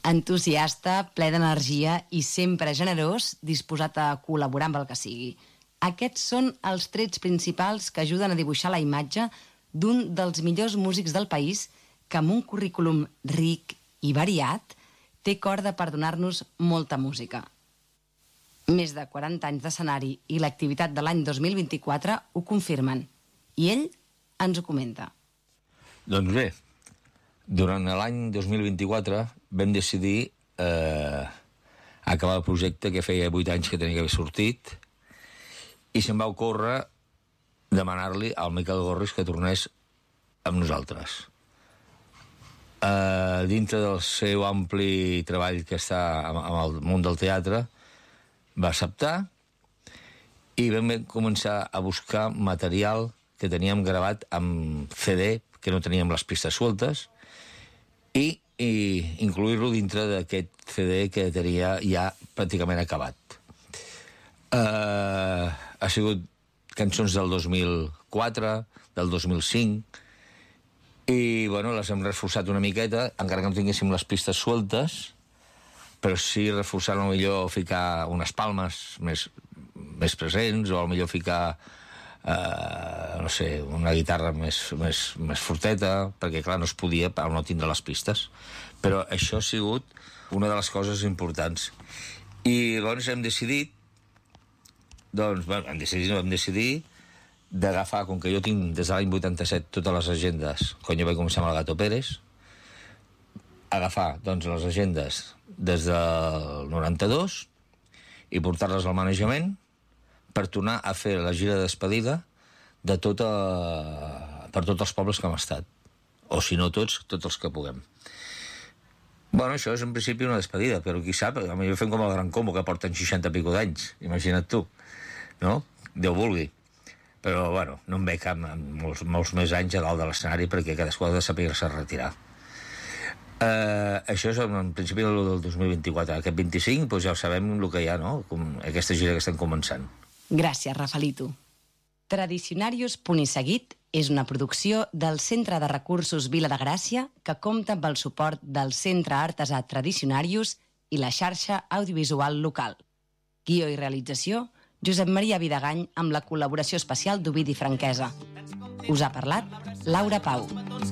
Entusiasta, ple d'energia i sempre generós, disposat a col·laborar amb el que sigui. Aquests són els trets principals que ajuden a dibuixar la imatge d'un dels millors músics del país que amb un currículum ric i variat té corda per donar-nos molta música. Més de 40 anys d'escenari i l'activitat de l'any 2024 ho confirmen. I ell ens ho comenta. Doncs bé, durant l'any 2024 vam decidir acabar el projecte que feia 8 anys que tenia que haver sortit i se'm va ocórrer demanar-li al Miquel Gorris que tornés amb nosaltres. Dintre del seu ampli treball que està amb el món del teatre, va acceptar i vam començar a buscar material que teníem gravat amb CD, que no teníem les pistes sueltes, i incluir-lo dintre d'aquest CD que tenia ja pràcticament acabat. Ha sigut cançons del 2004, del 2005, i bueno, les hem reforçat una miqueta, encara que no tinguéssim les pistes sueltes, però sí reforçar, millor ficar unes palmes més presents, o millor ficar no sé, una guitarra més forteta, perquè clar, no es podia per no tindre les pistes. Però això ha sigut una de les coses importants. I llavors hem decidit d'agafar, com que jo tinc des de l'any 87 totes les agendes, quan jo vaig començar amb el Gato Pérez, agafar doncs les agendes des del 92 i portar-les al manejament per tornar a fer la gira de despedida per tots els pobles que hem estat. O si no tots els que puguem. Bueno, això és en principi una despedida, però qui sap, potser fem com el Gran Combo, que porten 60 i pico d'anys, imagina't tu, no? Déu vulgui. Però, bueno, no em veig amb molts més anys a dalt de l'escenari perquè cadascú ha de saber-se retirar. Això és en principi del 2024. Aquest 25, doncs ja ho sabem el que hi ha, no? Aquesta gira que estem començant. Gràcies, Rafaelito. Tradicionarius Punt i Seguit és una producció del Centre de Recursos Vila de Gràcia que compta amb el suport del Centre Artesà Tradicionarius i la xarxa audiovisual local. Guió i realització, Josep Maria Vidagany amb la col·laboració especial d'Ovidi Franquesa. Us ha parlat Laura Pau.